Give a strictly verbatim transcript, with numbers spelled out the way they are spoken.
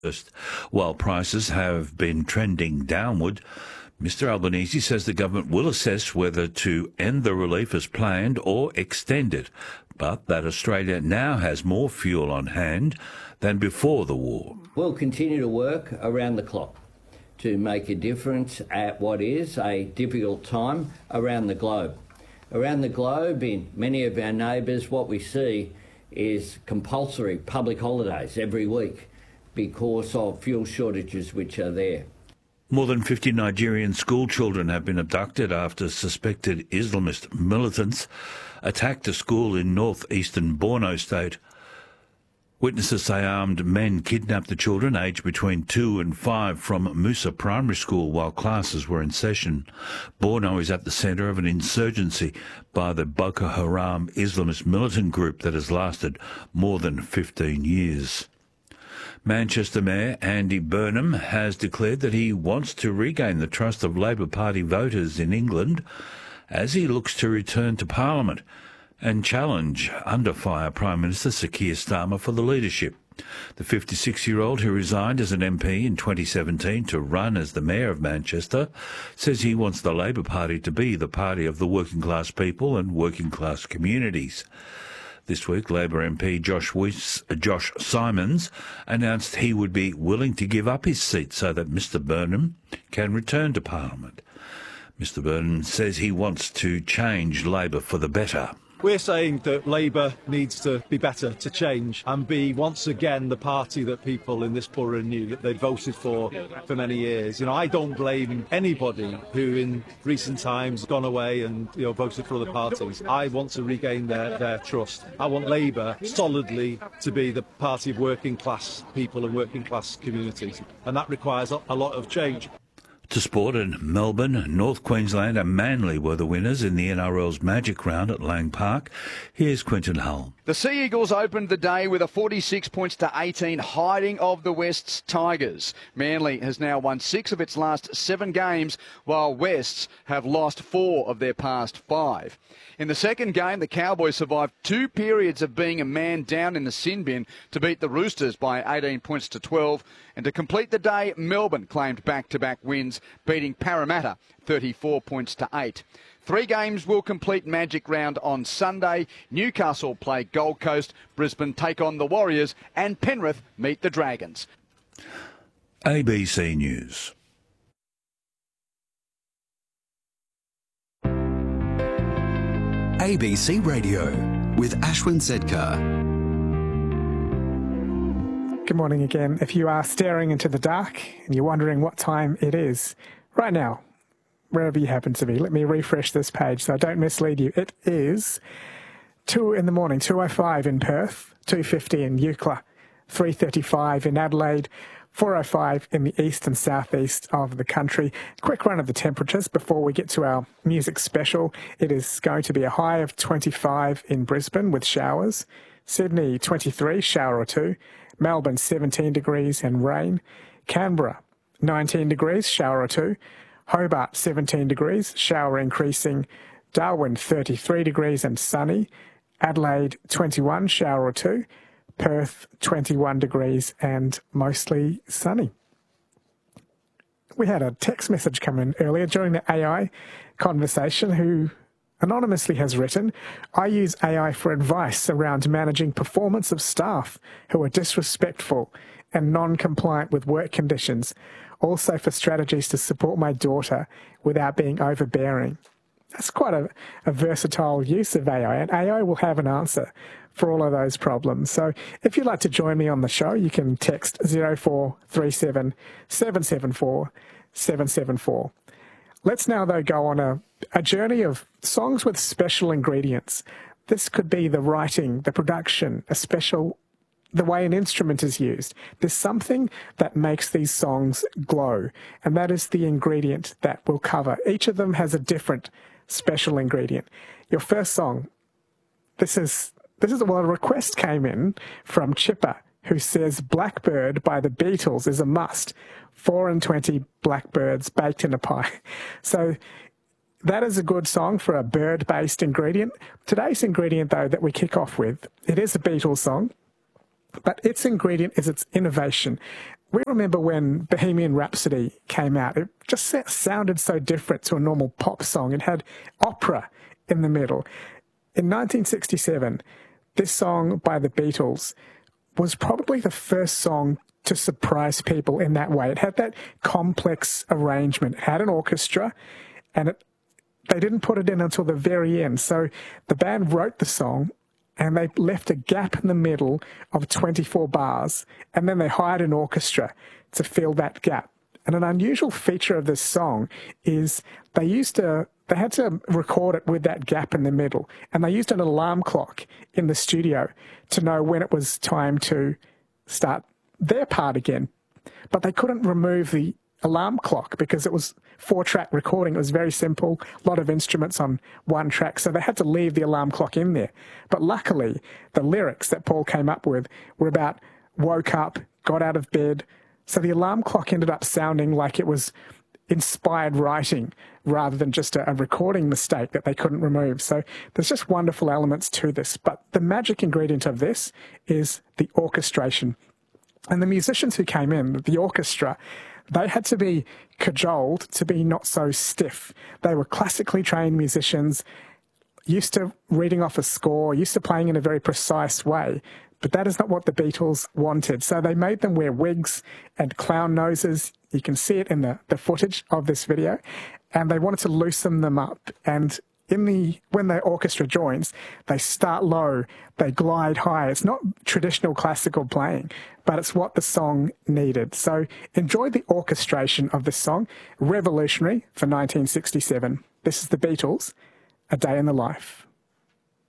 While prices have been trending downward, Mister Albanese says the government will assess whether to end the relief as planned or extend it, but that Australia now has more fuel on hand than before the war. We'll continue to work around the clock to make a difference at what is a difficult time around the globe. Around the globe, in many of our neighbours, what we see is compulsory public holidays every week because of fuel shortages which are there. More than fifty Nigerian school children have been abducted after suspected Islamist militants attacked a school in northeastern Borno state. Witnesses say armed men kidnapped the children aged between two and five from Musa Primary School while classes were in session. Borno is at the centre of an insurgency by the Boko Haram Islamist militant group that has lasted more than fifteen years. Manchester Mayor Andy Burnham has declared that he wants to regain the trust of Labor Party voters in England as he looks to return to Parliament and challenge under-fire Prime Minister Sir Keir Starmer for the leadership. The fifty-six-year-old, who resigned as an M P in twenty seventeen to run as the Mayor of Manchester, says he wants the Labor Party to be the party of the working-class people and working-class communities. This week, Labor M P Josh, Weiss, Josh Simons announced he would be willing to give up his seat so that Mr Burnham can return to Parliament. Mr Burnham says he wants to change Labor for the better. We're saying that Labour needs to be better, to change, and be once again the party that people in this borough knew that they'd voted for for many years. You know, I don't blame anybody who in recent times gone away and, you know, voted for other parties. I want to regain their, their trust. I want Labour solidly to be the party of working class people and working class communities, and that requires a, a lot of change. To sport, in Melbourne, North Queensland and Manly were the winners in the N R L's Magic Round at Lang Park. Here's Quinton Hull. The Sea Eagles opened the day with a forty-six points to eighteen hiding of the West's Tigers. Manly has now won six of its last seven games, while Wests have lost four of their past five. In the second game, the Cowboys survived two periods of being a man down in the sin bin to beat the Roosters by eighteen points to twelve. And to complete the day, Melbourne claimed back-to-back wins, beating Parramatta thirty-four points to eight. Three games will complete Magic Round on Sunday. Newcastle play Gold Coast, Brisbane take on the Warriors, and Penrith meet the Dragons. A B C News. A B C Radio with Ashwin Zedkar. Good morning again. If you are staring into the dark and you're wondering what time it is, right now, wherever you happen to be, let me refresh this page so I don't mislead you. It is two in the morning, two oh five in Perth, two fifty in Eucla, three thirty-five in Adelaide, four oh five in the east and southeast of the country. Quick run of the temperatures before we get to our music special. It is going to be a high of twenty-five in Brisbane with showers, Sydney twenty-three, shower or two, Melbourne seventeen degrees and rain, Canberra nineteen degrees, shower or two, Hobart seventeen degrees, shower increasing, Darwin thirty-three degrees and sunny, Adelaide twenty-one, shower or two, Perth twenty-one degrees and mostly sunny. We had a text message come in earlier during the A I conversation who anonymously has written, I use A I for advice around managing performance of staff who are disrespectful and non-compliant with work conditions, also for strategies to support my daughter without being overbearing. That's quite a, a versatile use of A I, and A I will have an answer for all of those problems. So if you'd like to join me on the show, you can text zero four three seven, seven seven four, seven seven four. Let's now, though, go on a, a journey of songs with special ingredients. This could be the writing, the production, a special, the way an instrument is used. There's something that makes these songs glow, and that is the ingredient that we'll cover. Each of them has a different special ingredient. Your first song, this is, this is, well, a request came in from Chipper, who says Blackbird by the Beatles is a must. Four and twenty blackbirds baked in a pie. So that is a good song for a bird-based ingredient. Today's ingredient, though, that we kick off with, it is a Beatles song, but its ingredient is its innovation. we remember when Bohemian Rhapsody came out, it just sounded so different to a normal pop song. It had opera in the middle. In nineteen sixty-seven, this song by the Beatles was probably the first song to surprise people in that way. It had that complex arrangement. It had an orchestra, and it, they didn't put it in until the very end. So the band wrote the song, and they left a gap in the middle of twenty-four bars, and then they hired an orchestra to fill that gap. And an unusual feature of this song is they used to, they had to record it with that gap in the middle, and they used an alarm clock in the studio to know when it was time to start their part again. But they couldn't remove the alarm clock because it was four-track recording. It was very simple, a lot of instruments on one track, so they had to leave the alarm clock in there. But luckily, the lyrics that Paul came up with were about woke up, got out of bed, so the alarm clock ended up sounding like it was inspired writing rather than just a, a recording mistake that they couldn't remove. So there's just wonderful elements to this. But the magic ingredient of this is the orchestration. And the musicians who came in, the orchestra, they had to be cajoled to be not so stiff. They were classically trained musicians, used to reading off a score, used to playing in a very precise way. But that is not what the Beatles wanted. So they made them wear wigs and clown noses. You can see it in the, the footage of this video. And they wanted to loosen them up. And in the when the orchestra joins, they start low, they glide high. It's not traditional classical playing, but it's what the song needed. So enjoy the orchestration of this song, revolutionary for nineteen sixty-seven. This is the Beatles, A Day in the Life.